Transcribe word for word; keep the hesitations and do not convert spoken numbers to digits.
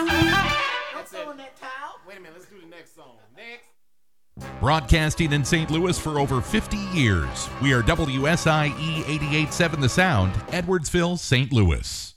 That's it. That towel. Wait a minute, let's do the next song. Next. Broadcasting in Saint Louis for over fifty years, we are W S I E eighty-eight point seven The Sound, Edwardsville, Saint Louis.